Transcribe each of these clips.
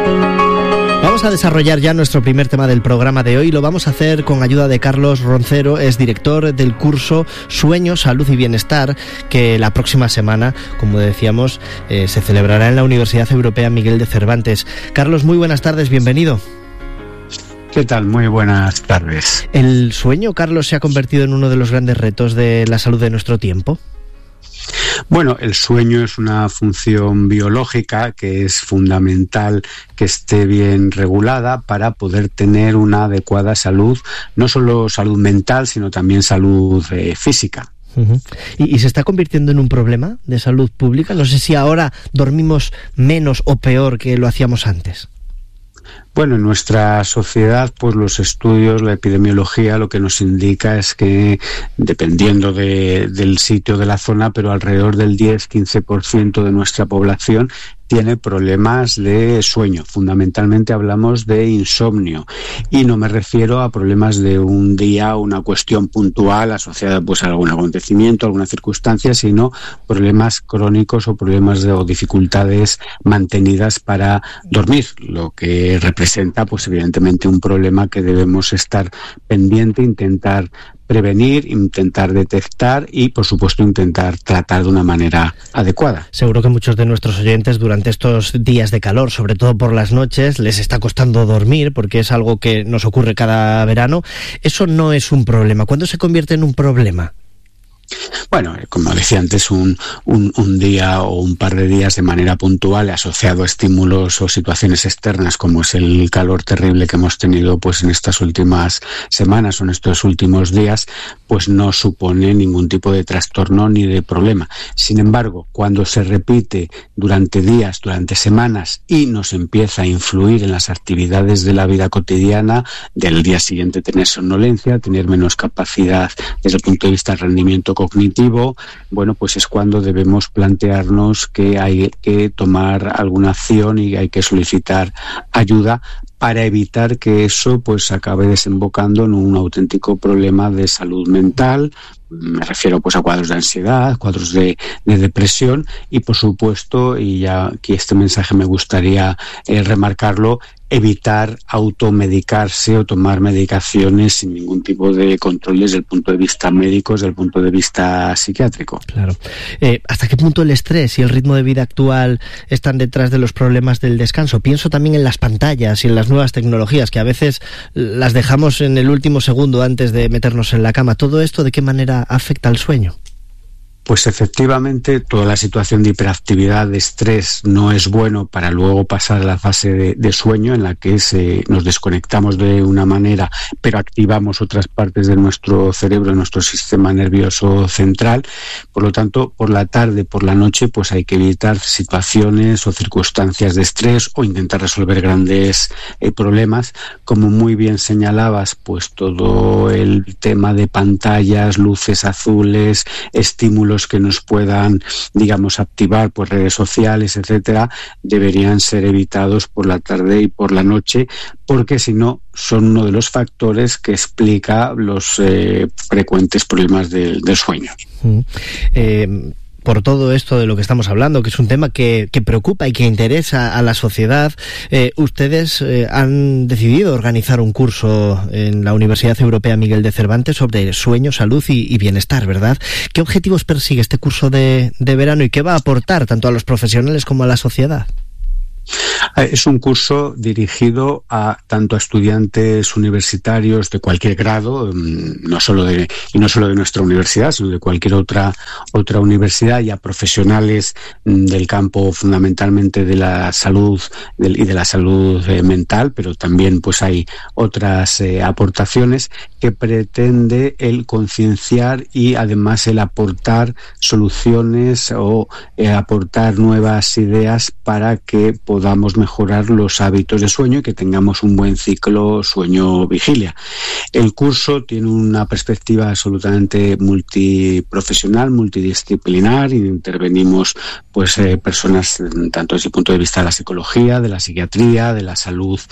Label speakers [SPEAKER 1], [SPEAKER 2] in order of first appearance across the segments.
[SPEAKER 1] Vamos a desarrollar ya nuestro primer tema del programa de hoy. Lo vamos a hacer con ayuda de Carlos Roncero, es director del curso Sueño, Salud y Bienestar, que la próxima semana, como decíamos, se celebrará en la Universidad Europea Miguel de Cervantes. Carlos, muy buenas tardes, bienvenido.
[SPEAKER 2] ¿Qué tal? Muy buenas tardes.
[SPEAKER 1] ¿El sueño, Carlos, se ha convertido en uno de los grandes retos de la salud de nuestro tiempo?
[SPEAKER 2] Bueno, el sueño es una función biológica que es fundamental que esté bien regulada para poder tener una adecuada salud, no solo salud mental, sino también salud física.
[SPEAKER 1] Uh-huh. ¿Y se está convirtiendo en un problema de salud pública? No sé si ahora dormimos menos o peor que lo hacíamos antes.
[SPEAKER 2] Bueno, en nuestra sociedad, pues los estudios, la epidemiología, lo que nos indica es que, dependiendo del sitio de la zona, pero alrededor del 10-15% de nuestra población tiene problemas de sueño. Fundamentalmente hablamos de insomnio y no me refiero a problemas de un día o una cuestión puntual asociada pues a algún acontecimiento, alguna circunstancia, sino problemas crónicos o problemas o dificultades mantenidas para dormir, lo que representa pues evidentemente un problema que debemos estar pendiente, intentar prevenir, intentar detectar y, por supuesto, intentar tratar de una manera adecuada.
[SPEAKER 1] Seguro que muchos de nuestros oyentes durante estos días de calor, sobre todo por las noches, les está costando dormir porque es algo que nos ocurre cada verano. Eso no es un problema. ¿Cuándo se convierte en un problema?
[SPEAKER 2] Bueno, como decía antes, un día o un par de días de manera puntual asociado a estímulos o situaciones externas como es el calor terrible que hemos tenido pues en estas últimas semanas o en estos últimos días, pues no supone ningún tipo de trastorno ni de problema. Sin embargo, cuando se repite durante días, durante semanas y nos empieza a influir en las actividades de la vida cotidiana, del día siguiente tener somnolencia, tener menos capacidad desde el punto de vista del rendimiento cognitivo, bueno, pues es cuando debemos plantearnos que hay que tomar alguna acción y hay que solicitar ayuda para evitar que eso pues acabe desembocando en un auténtico problema de salud mental. Me refiero pues a cuadros de ansiedad, cuadros de depresión y por supuesto, y ya aquí este mensaje me gustaría remarcarlo, evitar automedicarse o tomar medicaciones sin ningún tipo de control desde el punto de vista médico, desde el punto de vista psiquiátrico.
[SPEAKER 1] Claro. ¿Hasta qué punto el estrés y el ritmo de vida actual están detrás de los problemas del descanso? Pienso también en las pantallas y en las nuevas tecnologías que a veces las dejamos en el último segundo antes de meternos en la cama. ¿Todo esto de qué manera afecta al sueño?
[SPEAKER 2] Pues efectivamente toda la situación de hiperactividad, de estrés, no es bueno para luego pasar a la fase de sueño en la que nos desconectamos de una manera pero activamos otras partes de nuestro cerebro, nuestro sistema nervioso central. Por lo tanto, por la tarde, por la noche, pues hay que evitar situaciones o circunstancias de estrés o intentar resolver grandes problemas. Como muy bien señalabas, pues todo el tema de pantallas, luces azules, estímulos que nos puedan, digamos, activar pues redes sociales, etcétera, deberían ser evitados por la tarde y por la noche, porque si no son uno de los factores que explica los frecuentes problemas del sueño.
[SPEAKER 1] Por todo esto de lo que estamos hablando, que es un tema que preocupa y que interesa a la sociedad, ustedes han decidido organizar un curso en la Universidad Europea Miguel de Cervantes sobre sueño, salud y bienestar, ¿verdad? ¿Qué objetivos persigue este curso de verano y qué va a aportar tanto a los profesionales como a la sociedad?
[SPEAKER 2] Es un curso dirigido tanto a estudiantes universitarios de cualquier grado, no solo de nuestra universidad, sino de cualquier otra universidad, y a profesionales del campo fundamentalmente de la salud y de la salud mental, pero también pues hay otras aportaciones que pretende el concienciar y además el aportar soluciones o aportar nuevas ideas para que podamos mejorar los hábitos de sueño y que tengamos un buen ciclo sueño-vigilia. El curso tiene una perspectiva absolutamente multiprofesional, multidisciplinar, y intervenimos pues personas tanto desde el punto de vista de la psicología, de la psiquiatría, de la salud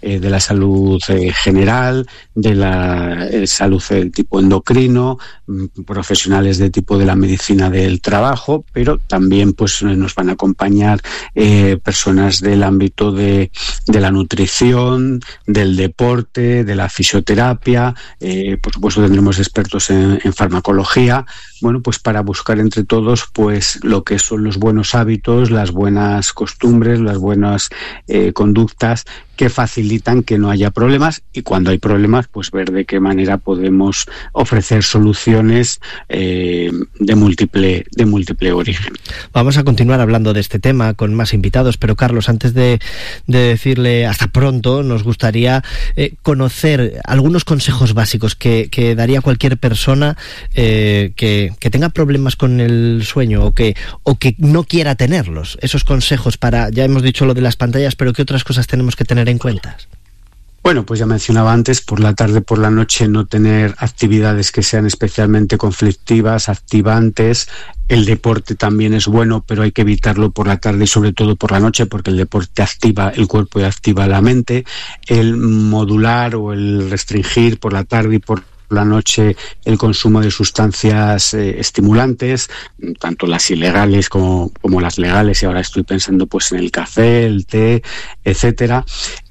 [SPEAKER 2] general, de la salud del tipo endocrino, profesionales de tipo de la medicina del trabajo, pero también pues nos van a acompañar personas profesionales del ámbito de la nutrición, del deporte, de la fisioterapia, por supuesto tendremos expertos en farmacología, bueno, pues para buscar entre todos pues lo que son los buenos hábitos, las buenas costumbres, las buenas conductas que facilitan que no haya problemas, y cuando hay problemas pues ver de qué manera podemos ofrecer soluciones de múltiple origen.
[SPEAKER 1] Vamos a continuar hablando de este tema con más invitados, pero Carlos, antes de decirle hasta pronto, nos gustaría conocer algunos consejos básicos que daría cualquier persona que tenga problemas con el sueño o que no quiera tenerlos. Esos consejos para, ya hemos dicho lo de las pantallas, pero ¿qué otras cosas tenemos que tener en cuenta?
[SPEAKER 2] Bueno, pues ya mencionaba antes, por la tarde, por la noche, no tener actividades que sean especialmente conflictivas, activantes. El deporte también es bueno, pero hay que evitarlo por la tarde y sobre todo por la noche, porque el deporte activa el cuerpo y activa la mente. El modular o el restringir por la tarde y por la noche el consumo de sustancias estimulantes, tanto las ilegales como las legales, y ahora estoy pensando pues en el café, el té, etcétera.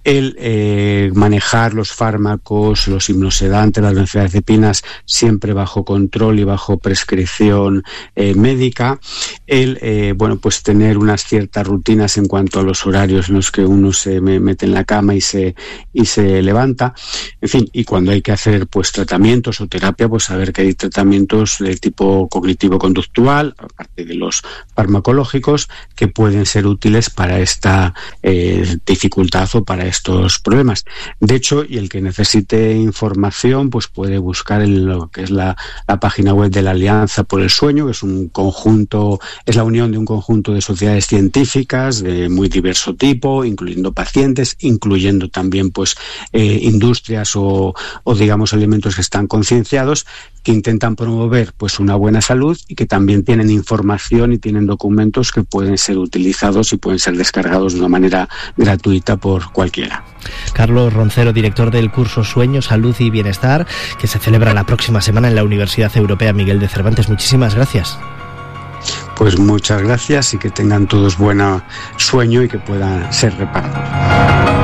[SPEAKER 2] El manejar los fármacos, los hipnosedantes, las benzodiazepinas siempre bajo control y bajo prescripción médica. Bueno, pues tener unas ciertas rutinas en cuanto a los horarios en los que uno se mete en la cama y se levanta. En fin, y cuando hay que hacer pues tratamientos o terapia, pues saber que hay tratamientos de tipo cognitivo-conductual, aparte de los farmacológicos, que pueden ser útiles para esta dificultad o para estos problemas. De hecho, y el que necesite información, pues puede buscar en lo que es la página web de la Alianza por el Sueño, que es un conjunto, es la unión de un conjunto de sociedades científicas de muy diverso tipo, incluyendo pacientes, incluyendo también pues industrias o digamos elementos que están concienciados, que intentan promover pues una buena salud y que también tienen información y tienen documentos que pueden ser utilizados y pueden ser descargados de una manera gratuita por cualquiera.
[SPEAKER 1] Carlos Roncero, director del curso Sueño, Salud y Bienestar, que se celebra la próxima semana en la Universidad Europea Miguel de Cervantes. Muchísimas gracias.
[SPEAKER 2] Pues muchas gracias y que tengan todos buen sueño y que puedan ser reparados.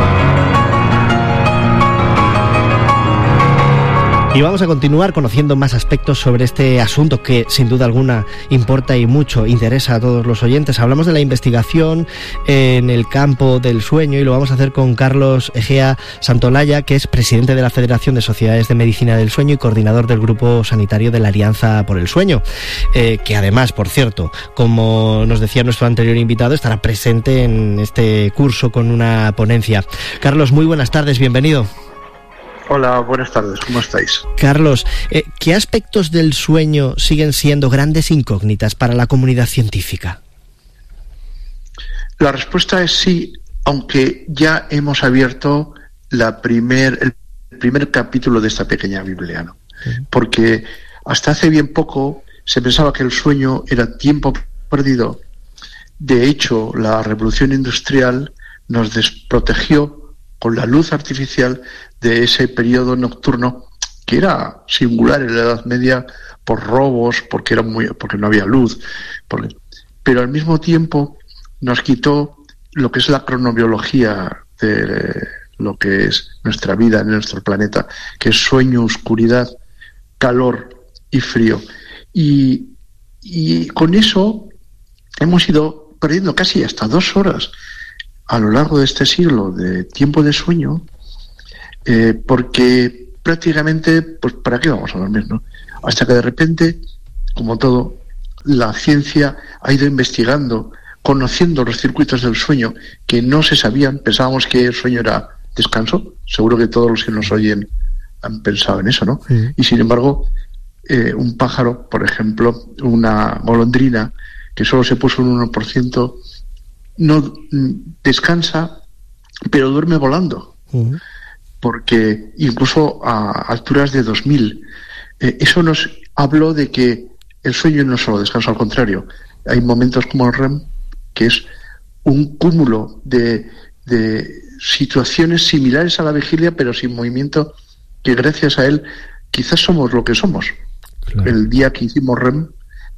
[SPEAKER 1] Y vamos a continuar conociendo más aspectos sobre este asunto que sin duda alguna importa y mucho interesa a todos los oyentes. Hablamos de la investigación en el campo del sueño y lo vamos a hacer con Carlos Egea Santolaya, que es presidente de la Federación de Sociedades de Medicina del Sueño y coordinador del Grupo Sanitario de la Alianza por el Sueño, que además, por cierto, como nos decía nuestro anterior invitado, estará presente en este curso con una ponencia. Carlos, muy buenas tardes, bienvenido.
[SPEAKER 3] Hola, buenas tardes, ¿cómo estáis?
[SPEAKER 1] Carlos, ¿qué aspectos del sueño siguen siendo grandes incógnitas para la comunidad científica?
[SPEAKER 3] La respuesta es sí, aunque ya hemos abierto el primer capítulo de esta pequeña Biblia, ¿no? Porque hasta hace bien poco se pensaba que el sueño era tiempo perdido. De hecho, la revolución industrial nos desprotegió con la luz artificial de ese periodo nocturno que era singular en la Edad Media por robos, porque no había luz, pero al mismo tiempo nos quitó lo que es la cronobiología de lo que es nuestra vida en nuestro planeta, que es sueño, oscuridad, calor y frío. Y con eso hemos ido perdiendo casi hasta 2 horas a lo largo de este siglo de tiempo de sueño, porque prácticamente, pues ¿para qué vamos a dormir, no? Hasta que de repente, como todo, la ciencia ha ido investigando, conociendo los circuitos del sueño que no se sabían. Pensábamos que el sueño era descanso, seguro que todos los que nos oyen han pensado en eso, ¿no? Sí. Y sin embargo, un pájaro, por ejemplo, una golondrina, que solo se puso un 1%, no descansa, pero duerme volando, porque incluso a alturas de 2000, eso nos habló de que el sueño no es solo descanso, al contrario, hay momentos como el REM, que es un cúmulo de situaciones similares a la vigilia, pero sin movimiento, que gracias a él quizás somos lo que somos. Claro. El día que hicimos REM nos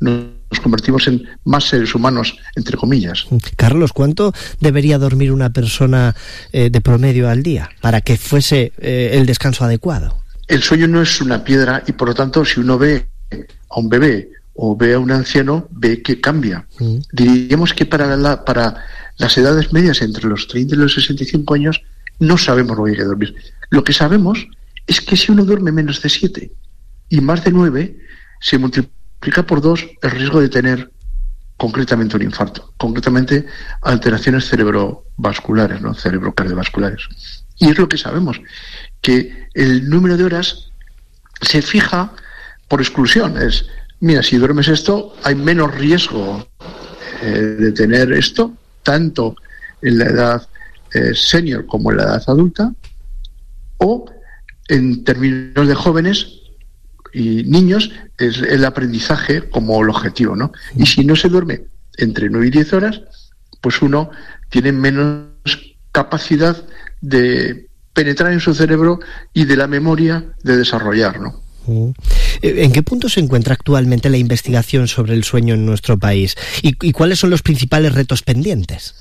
[SPEAKER 3] nos convertimos en más seres humanos, entre comillas.
[SPEAKER 1] Carlos, ¿cuánto debería dormir una persona de promedio al día para que fuese el descanso adecuado? El
[SPEAKER 3] sueño no es una piedra y, por lo tanto, si uno ve a un bebé o ve a un anciano, ve que cambia. Diríamos que para las edades medias, entre los 30 y los 65 años, no sabemos lo que hay que dormir. Lo que sabemos es que si uno duerme menos de 7 y más de 9, se multiplica por 2 el riesgo de tener concretamente un infarto, concretamente alteraciones cerebrovasculares, ¿no? Cerebrocardiovasculares. Y es lo que sabemos, que el número de horas se fija por exclusión. Es, mira, si duermes esto, hay menos riesgo de tener esto, tanto en la edad senior como en la edad adulta, o en términos de jóvenes y niños, es el aprendizaje como el objetivo, ¿no? Y si no se duerme entre 9 y 10 horas, pues uno tiene menos capacidad de penetrar en su cerebro y de la memoria de desarrollar, ¿no?
[SPEAKER 1] ¿En qué punto se encuentra actualmente la investigación sobre el sueño en nuestro país? ¿Y cuáles son los principales retos pendientes?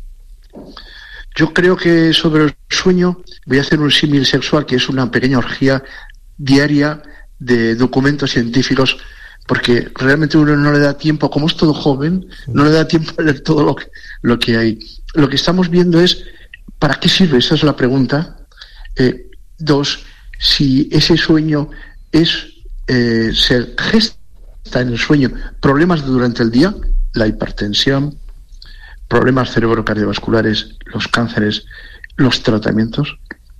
[SPEAKER 3] Yo creo que sobre el sueño voy a hacer un símil sexual, que es una pequeña orgía diaria de documentos científicos, porque realmente uno no le da tiempo, como es todo joven, no le da tiempo a leer todo lo que hay. Lo que estamos viendo es, ¿para qué sirve? Esa es la pregunta. 2, si ese sueño se gesta en el sueño problemas durante el día, la hipertensión, problemas cerebrocardiovasculares, los cánceres, los tratamientos.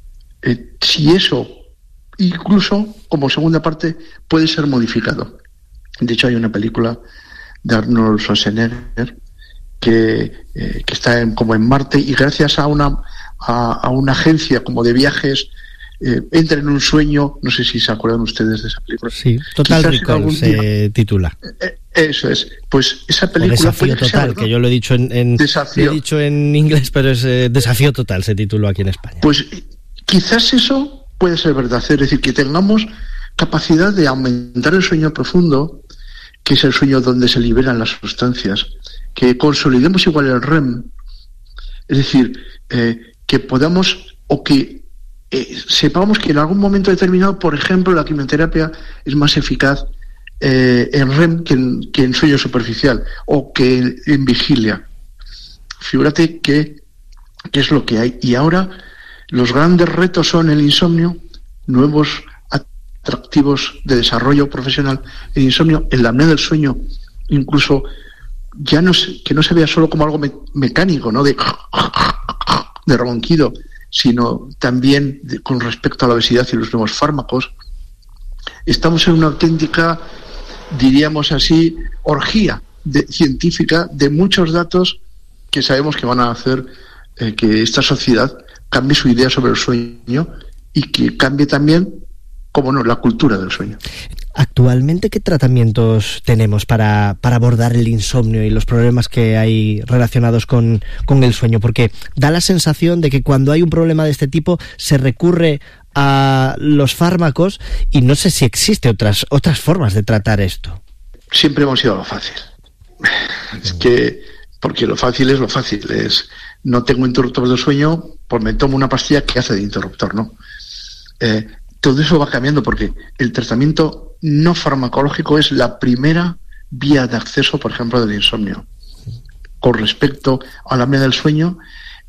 [SPEAKER 3] Si eso, incluso como segunda parte, puede ser modificado. De hecho, hay una película de Arnold Schwarzenegger que está como en Marte, y gracias a una agencia como de viajes entra en un sueño. No sé si se acuerdan ustedes de esa película.
[SPEAKER 1] Sí, Total Recall se titula.
[SPEAKER 3] Eso es. Pues esa película...
[SPEAKER 1] Desafío Total, que yo lo he dicho en inglés, pero es Desafío Total, se tituló aquí en España.
[SPEAKER 3] Pues quizás eso puede ser verdad, es decir, que tengamos capacidad de aumentar el sueño profundo, que es el sueño donde se liberan las sustancias, que consolidemos igual el REM, es decir, que podamos, o que sepamos que en algún momento determinado, por ejemplo, la quimioterapia es más eficaz en REM que en sueño superficial, o que en vigilia. Figúrate qué es lo que hay. Y ahora los grandes retos son el insomnio, nuevos atractivos de desarrollo profesional, el insomnio, en la apnea del sueño, incluso ya que no se vea solo como algo mecánico, ¿no? de ronquido, sino también con respecto a la obesidad y los nuevos fármacos. Estamos en una auténtica, diríamos así, orgía científica de muchos datos que sabemos que van a hacer que esta sociedad cambie su idea sobre el sueño y que cambie también, como no, la cultura del sueño.
[SPEAKER 1] Actualmente, ¿qué tratamientos tenemos para abordar el insomnio y los problemas que hay relacionados con el sueño? Porque da la sensación de que cuando hay un problema de este tipo se recurre a los fármacos, y no sé si existe otras formas de tratar esto.
[SPEAKER 3] Siempre hemos ido a lo fácil. Es que, porque lo fácil es no tengo interruptor del sueño, pues me tomo una pastilla que hace de interruptor, ¿no? Todo eso va cambiando, porque el tratamiento no farmacológico es la primera vía de acceso, por ejemplo, del insomnio. Con respecto a la apnea del sueño,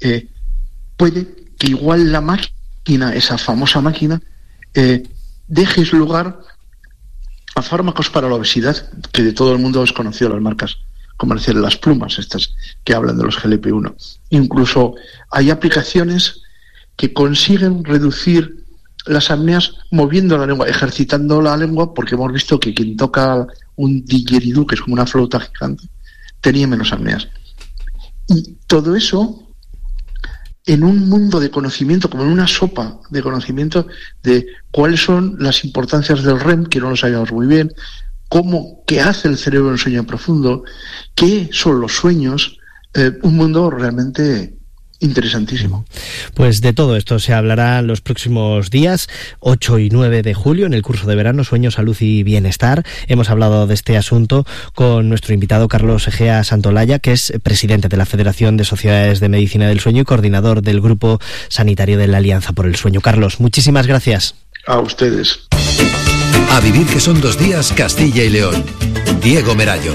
[SPEAKER 3] puede que igual la máquina, esa famosa máquina, deje lugar a fármacos para la obesidad, que de todo el mundo es conocido las marcas comerciales, las plumas estas que hablan de los GLP-1. Incluso hay aplicaciones que consiguen reducir las apneas moviendo la lengua, ejercitando la lengua, porque hemos visto que quien toca un didgeridoo, que es como una flauta gigante, tenía menos apneas. Y todo eso en un mundo de conocimiento, como en una sopa de conocimiento de cuáles son las importancias del REM, que no lo sabíamos muy bien, qué hace el cerebro en sueño profundo, qué son los sueños, un mundo realmente interesantísimo.
[SPEAKER 1] Pues de todo esto se hablará los próximos días, 8 y 9 de julio, en el curso de verano Sueño, Salud y Bienestar. Hemos hablado de este asunto con nuestro invitado Carlos Egea Santolaya, que es presidente de la Federación de Sociedades de Medicina del Sueño y coordinador del Grupo Sanitario de la Alianza por el Sueño. Carlos, muchísimas gracias.
[SPEAKER 3] A ustedes.
[SPEAKER 4] A vivir, que son 2 días, Castilla y León. Diego Merayo.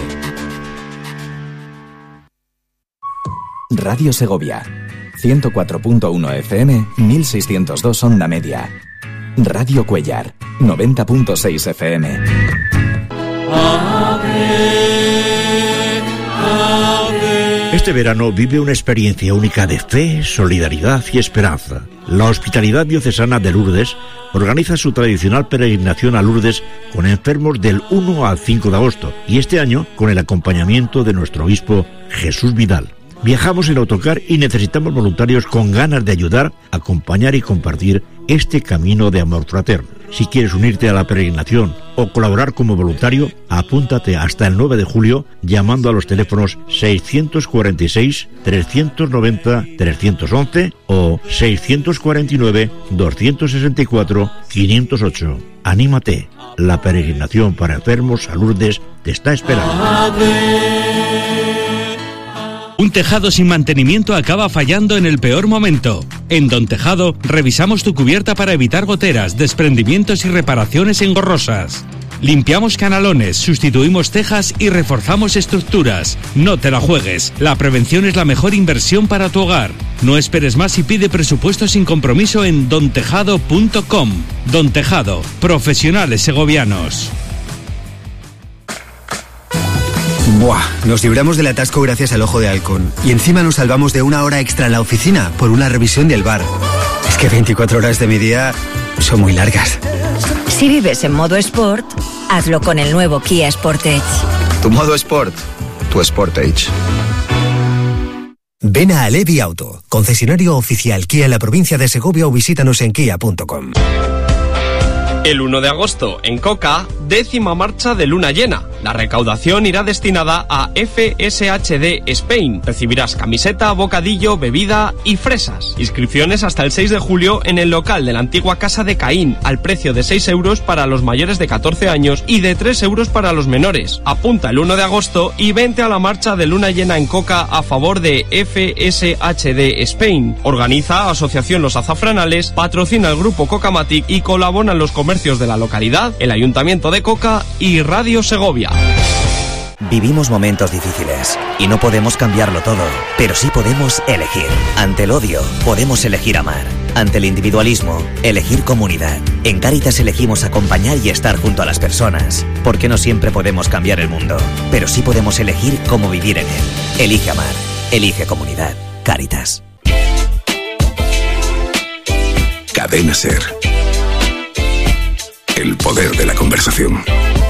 [SPEAKER 5] Radio Segovia, 104.1 FM, 1602 onda media. Radio Cuellar, 90.6 FM.
[SPEAKER 6] Este verano vive una experiencia única de fe, solidaridad y esperanza. La Hospitalidad Diocesana de Lourdes organiza su tradicional peregrinación a Lourdes con enfermos del 1 al 5 de agosto y este año con el acompañamiento de nuestro obispo Jesús Vidal. Viajamos en autocar y necesitamos voluntarios con ganas de ayudar, acompañar y compartir este camino de amor fraterno. Si quieres unirte a la peregrinación o colaborar como voluntario, apúntate hasta el 9 de julio llamando a los teléfonos 646-390-311 o 649-264-508. Anímate, la peregrinación para enfermos a Lourdes te está esperando.
[SPEAKER 7] Un tejado sin mantenimiento acaba fallando en el peor momento. En Don Tejado revisamos tu cubierta para evitar goteras, desprendimientos y reparaciones engorrosas. Limpiamos canalones, sustituimos tejas y reforzamos estructuras. No te la juegues, la prevención es la mejor inversión para tu hogar. No esperes más y pide presupuesto sin compromiso en dontejado.com. Don Tejado, profesionales segovianos.
[SPEAKER 8] Buah, nos libramos del atasco gracias al Ojo de Halcón. Y encima nos salvamos de 1 hora extra en la oficina por una revisión del bar. Es que 24 horas de mi día son muy largas.
[SPEAKER 9] Si vives en modo Sport, hazlo con el nuevo Kia Sportage.
[SPEAKER 8] Tu modo Sport, tu Sportage. Ven a Alevi Auto, concesionario oficial Kia en la provincia de Segovia, o visítanos en kia.com.
[SPEAKER 10] El 1 de agosto, en Coca, 10ª marcha de luna llena. La recaudación irá destinada a FSHD Spain. Recibirás camiseta, bocadillo, bebida y fresas. Inscripciones hasta el 6 de julio en el local de la antigua Casa de Caín, al precio de 6 euros para los mayores de 14 años y de 3 euros para los menores. Apunta el 1 de agosto y vente a la marcha de luna llena en Coca a favor de FSHD Spain. Organiza Asociación Los Azafranales, patrocina el grupo Cocamatic y colaboran los comercios de la localidad, el Ayuntamiento de Coca y Radio Segovia.
[SPEAKER 11] Vivimos momentos difíciles y no podemos cambiarlo todo, pero sí podemos elegir. Ante el odio, podemos elegir amar. Ante el individualismo, elegir comunidad. En Cáritas elegimos acompañar y estar junto a las personas, porque no siempre podemos cambiar el mundo, pero sí podemos elegir cómo vivir en él. Elige amar, elige comunidad. Cáritas.
[SPEAKER 12] Cadena SER. El poder de la conversación.